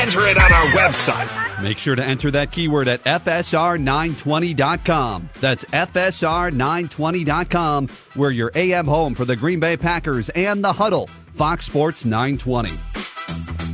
Enter it on our website. Make sure to enter that keyword at FSR920.com. That's FSR920.com. We're your AM home for the Green Bay Packers and the Huddle. Fox Sports 920.